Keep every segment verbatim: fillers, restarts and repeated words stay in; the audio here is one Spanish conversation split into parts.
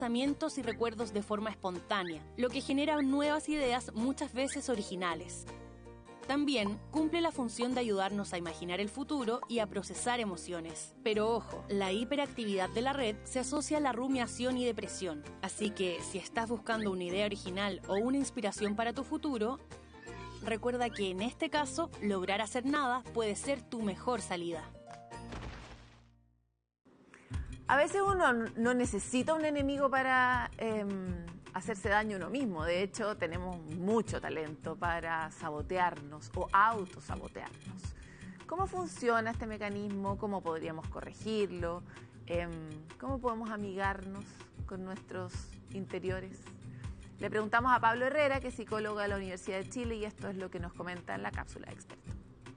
pensamientos y recuerdos de forma espontánea, lo que genera nuevas ideas muchas veces originales. También cumple la función de ayudarnos a imaginar el futuro y a procesar emociones. Pero ojo, la hiperactividad de la red se asocia a la rumiación y depresión. Así que si estás buscando una idea original o una inspiración para tu futuro, recuerda que en este caso, lograr hacer nada puede ser tu mejor salida. A veces uno no necesita un enemigo para eh, hacerse daño a uno mismo. De hecho, tenemos mucho talento para sabotearnos o autosabotearnos. ¿Cómo funciona este mecanismo? ¿Cómo podríamos corregirlo? Eh, ¿Cómo podemos amigarnos con nuestros interiores? Le preguntamos a Pablo Herrera, que es psicólogo de la Universidad de Chile, y esto es lo que nos comenta en la cápsula de experto.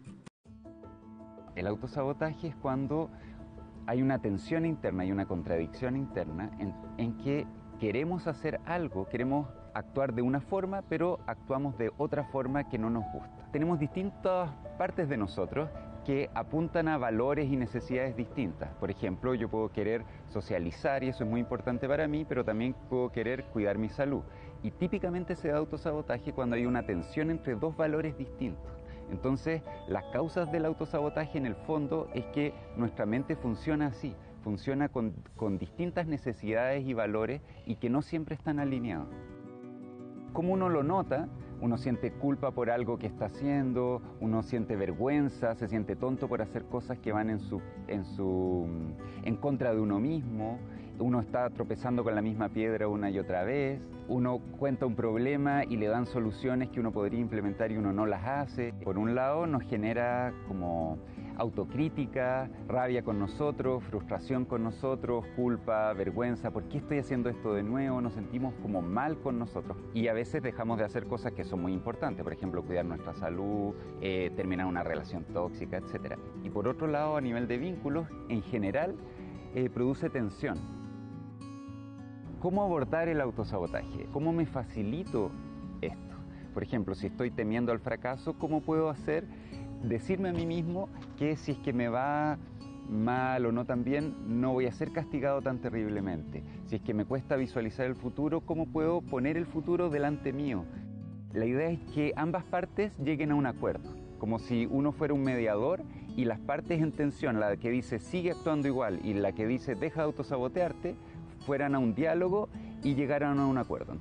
El autosabotaje es cuando hay una tensión interna y una contradicción interna en, en que queremos hacer algo, queremos actuar de una forma, pero actuamos de otra forma que no nos gusta. Tenemos distintas partes de nosotros que apuntan a valores y necesidades distintas. Por ejemplo, yo puedo querer socializar y eso es muy importante para mí, pero también puedo querer cuidar mi salud. Y típicamente se da autosabotaje cuando hay una tensión entre dos valores distintos. Entonces, las causas del autosabotaje en el fondo es que nuestra mente funciona así, funciona con, con distintas necesidades y valores y que no siempre están alineados. ¿Cómo uno lo nota? Uno siente culpa por algo que está haciendo, uno siente vergüenza, se siente tonto por hacer cosas que van en, su, en, su, en contra de uno mismo. Uno está tropezando con la misma piedra una y otra vez. Uno cuenta un problema y le dan soluciones que uno podría implementar y uno no las hace. Por un lado nos genera como autocrítica, rabia con nosotros, frustración con nosotros, culpa, vergüenza. ¿Por qué estoy haciendo esto de nuevo? Nos sentimos como mal con nosotros. Y a veces dejamos de hacer cosas que son muy importantes. Por ejemplo, cuidar nuestra salud, eh, terminar una relación tóxica, etcétera. Y por otro lado, a nivel de vínculos, en general, eh, produce tensión. ¿Cómo abordar el autosabotaje? ¿Cómo me facilito esto? Por ejemplo, si estoy temiendo al fracaso, ¿cómo puedo hacer, decirme a mí mismo que si es que me va mal o no tan bien, no voy a ser castigado tan terriblemente? Si es que me cuesta visualizar el futuro, ¿cómo puedo poner el futuro delante mío? La idea es que ambas partes lleguen a un acuerdo, como si uno fuera un mediador y las partes en tensión, la que dice sigue actuando igual y la que dice deja de autosabotearte, fueran a un diálogo y llegaran a un acuerdo.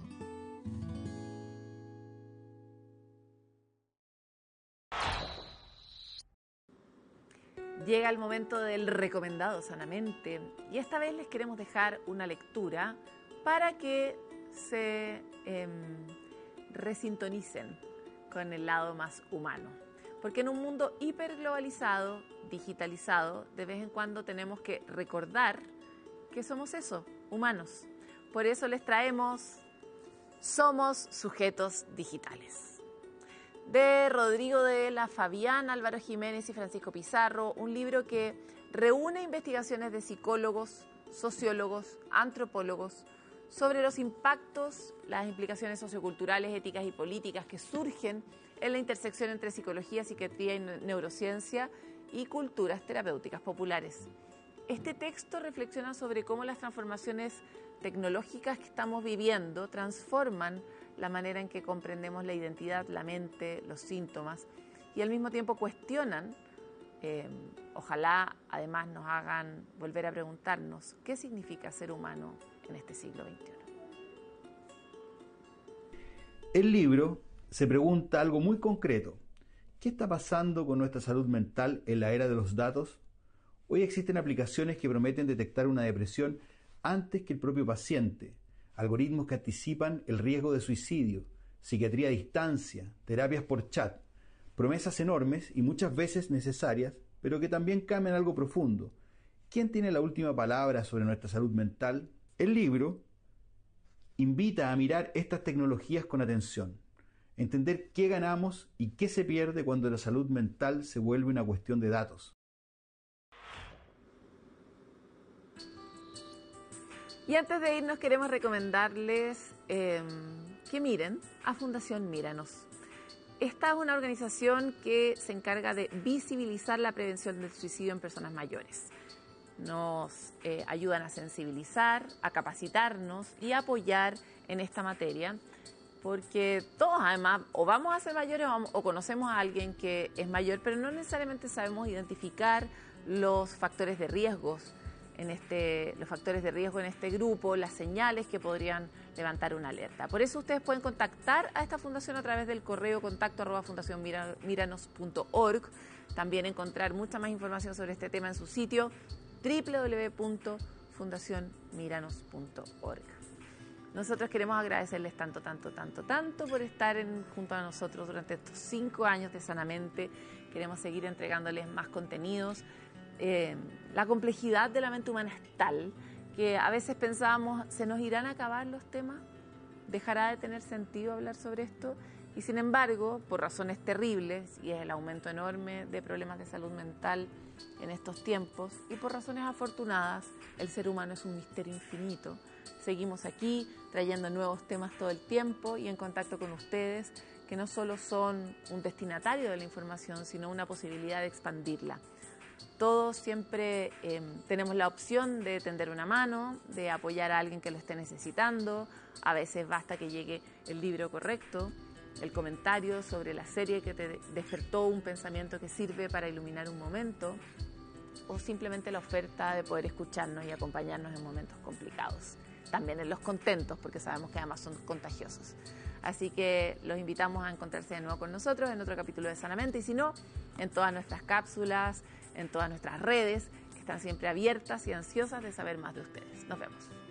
Llega el momento del recomendado sanamente y esta vez les queremos dejar una lectura para que se eh, resintonicen con el lado más humano. Porque en un mundo hiperglobalizado, digitalizado, de vez en cuando tenemos que recordar que somos eso, humanos. Por eso les traemos Somos sujetos digitales. De Rodrigo de la Fabián, Álvaro Jiménez y Francisco Pizarro, un libro que reúne investigaciones de psicólogos, sociólogos, antropólogos sobre los impactos, las implicaciones socioculturales, éticas y políticas que surgen en la intersección entre psicología, psiquiatría y neurociencia y culturas terapéuticas populares. Este texto reflexiona sobre cómo las transformaciones tecnológicas que estamos viviendo transforman la manera en que comprendemos la identidad, la mente, los síntomas y al mismo tiempo cuestionan, eh, ojalá además nos hagan volver a preguntarnos qué significa ser humano en este siglo veintiuno. El libro se pregunta algo muy concreto. ¿Qué está pasando con nuestra salud mental en la era de los datos? Hoy existen aplicaciones que prometen detectar una depresión antes que el propio paciente, algoritmos que anticipan el riesgo de suicidio, psiquiatría a distancia, terapias por chat, promesas enormes y muchas veces necesarias, pero que también cambian algo profundo. ¿Quién tiene la última palabra sobre nuestra salud mental? El libro invita a mirar estas tecnologías con atención, entender qué ganamos y qué se pierde cuando la salud mental se vuelve una cuestión de datos. Y antes de irnos queremos recomendarles eh, que miren a Fundación Míranos. Esta es una organización que se encarga de visibilizar la prevención del suicidio en personas mayores. nos eh, ayudan a sensibilizar, a capacitarnos y a apoyar en esta materia, porque todos además o vamos a ser mayores o, vamos, o conocemos a alguien que es mayor, pero no necesariamente sabemos identificar los factores de riesgos en este, los factores de riesgo en este grupo, las señales que podrían levantar una alerta. Por eso ustedes pueden contactar a esta fundación a través del correo contacto arroba fundación miranos punto org. También encontrar mucha más información sobre este tema en su sitio doble u doble u doble u punto fundación miranos punto org. Nosotros queremos agradecerles tanto, tanto, tanto, tanto por estar en, junto a nosotros durante estos cinco años de Sanamente. Queremos seguir entregándoles más contenidos. Eh, la complejidad de la mente humana es tal que a veces pensábamos, ¿se nos irán a acabar los temas? ¿Dejará de tener sentido hablar sobre esto? Y sin embargo, por razones terribles, y es el aumento enorme de problemas de salud mental en estos tiempos, y por razones afortunadas, el ser humano es un misterio infinito. Seguimos aquí trayendo nuevos temas todo el tiempo y en contacto con ustedes, que no solo son un destinatario de la información, sino una posibilidad de expandirla. Todos siempre eh, tenemos la opción de tender una mano, de apoyar a alguien que lo esté necesitando. A veces basta que llegue el libro correcto, el comentario sobre la serie que te despertó un pensamiento que sirve para iluminar un momento, o simplemente la oferta de poder escucharnos y acompañarnos en momentos complicados. También en los contentos, porque sabemos que además son contagiosos. Así que los invitamos a encontrarse de nuevo con nosotros en otro capítulo de Sanamente, y si no, en todas nuestras cápsulas, en todas nuestras redes, que están siempre abiertas y ansiosas de saber más de ustedes. Nos vemos.